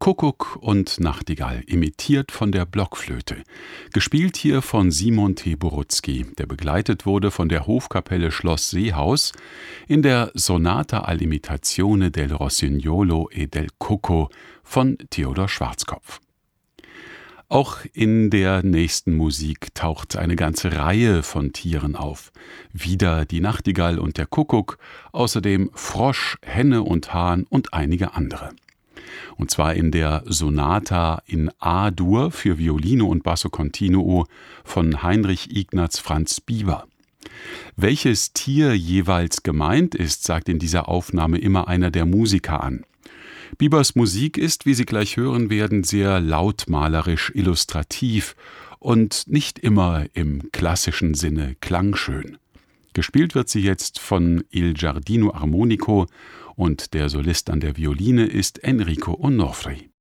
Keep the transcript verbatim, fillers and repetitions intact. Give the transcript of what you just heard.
Kuckuck und Nachtigall, imitiert von der Blockflöte. Gespielt hier von Simon T. Borutzky, der begleitet wurde von der Hofkapelle Schloss Seehaus in der Sonata all'imitazione del Rossignolo e del Cucco von Theodor Schwarzkopf. Auch in der nächsten Musik taucht eine ganze Reihe von Tieren auf. Wieder die Nachtigall und der Kuckuck, außerdem Frosch, Henne und Hahn und einige andere. Und zwar in der Sonata in A-Dur für Violine und Basso Continuo von Heinrich Ignaz Franz Bieber. Welches Tier jeweils gemeint ist, sagt in dieser Aufnahme immer einer der Musiker an. Biebers Musik ist, wie Sie gleich hören werden, sehr lautmalerisch illustrativ und nicht immer im klassischen Sinne klangschön. Gespielt wird sie jetzt von Il Giardino Armonico und der Solist an der Violine ist Enrico Onofri.